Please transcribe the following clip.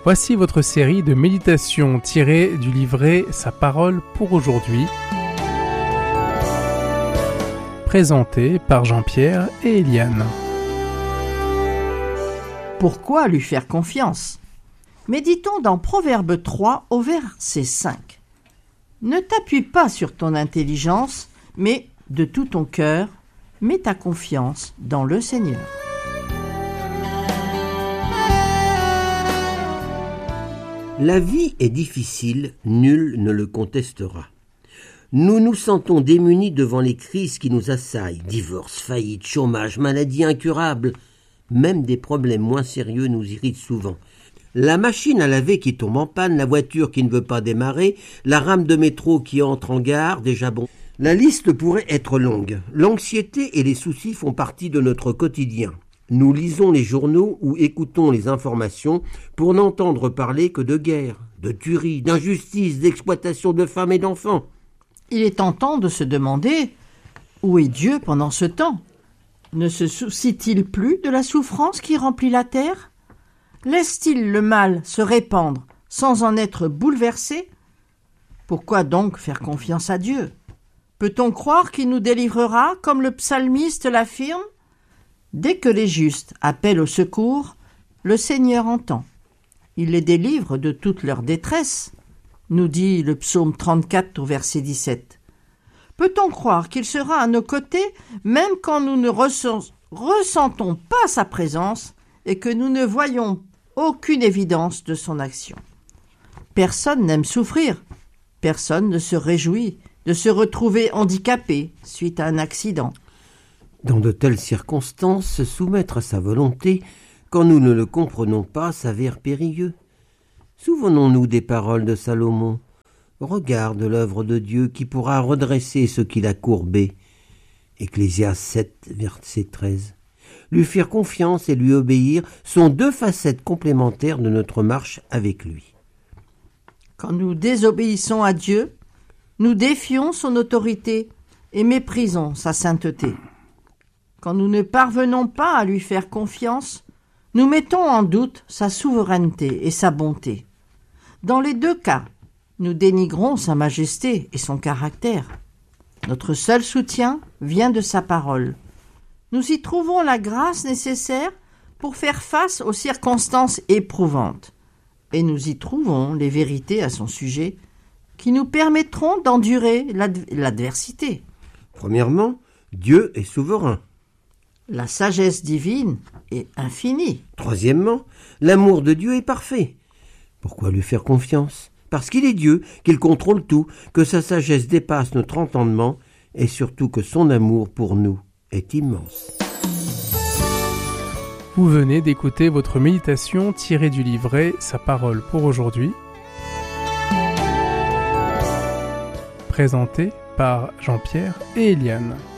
Voici votre série de méditations tirées du livret Sa parole pour aujourd'hui, présentée par Jean-Pierre et Eliane. Pourquoi lui faire confiance ? Méditons dans Proverbe 3 au verset 5. Ne t'appuie pas sur ton intelligence, mais de tout ton cœur, mets ta confiance dans le Seigneur. La vie est difficile, nul ne le contestera. Nous nous sentons démunis devant les crises qui nous assaillent, divorce, faillite, chômage, maladies incurables. Même des problèmes moins sérieux nous irritent souvent. La machine à laver qui tombe en panne, la voiture qui ne veut pas démarrer, la rame de métro qui entre en gare, déjà bon. La liste pourrait être longue. L'anxiété et les soucis font partie de notre quotidien. Nous lisons les journaux ou écoutons les informations pour n'entendre parler que de guerre, de tueries, d'injustice, d'exploitation de femmes et d'enfants. Il est tentant de se demander où est Dieu pendant ce temps ? Ne se soucie-t-il plus de la souffrance qui remplit la terre ? Laisse-t-il le mal se répandre sans en être bouleversé ? Pourquoi donc faire confiance à Dieu ? Peut-on croire qu'il nous délivrera comme le psalmiste l'affirme ? Dès que les justes appellent au secours, le Seigneur entend. Il les délivre de toute leur détresse, nous dit le psaume 34 au verset 17. Peut-on croire qu'il sera à nos côtés, même quand nous ne ressentons pas sa présence et que nous ne voyons aucune évidence de son action ? Personne n'aime souffrir, personne ne se réjouit de se retrouver handicapé suite à un accident. Dans de telles circonstances, se soumettre à sa volonté, quand nous ne le comprenons pas, s'avère périlleux. Souvenons-nous des paroles de Salomon. Regarde l'œuvre de Dieu qui pourra redresser ce qu'il a courbé. Ecclésiaste 7, verset 13. Lui faire confiance et lui obéir sont deux facettes complémentaires de notre marche avec lui. Quand nous désobéissons à Dieu, nous défions son autorité et méprisons sa sainteté. Quand nous ne parvenons pas à lui faire confiance, nous mettons en doute sa souveraineté et sa bonté. Dans les deux cas, nous dénigrons sa majesté et son caractère. Notre seul soutien vient de sa parole. Nous y trouvons la grâce nécessaire pour faire face aux circonstances éprouvantes. Et nous y trouvons les vérités à son sujet qui nous permettront d'endurer l'adversité. Premièrement, Dieu est souverain. La sagesse divine est infinie. Troisièmement, l'amour de Dieu est parfait. Pourquoi lui faire confiance ? Parce qu'il est Dieu, qu'il contrôle tout, que sa sagesse dépasse notre entendement et surtout que son amour pour nous est immense. Vous venez d'écouter votre méditation tirée du livret Sa parole pour aujourd'hui, présentée par Jean-Pierre et Eliane.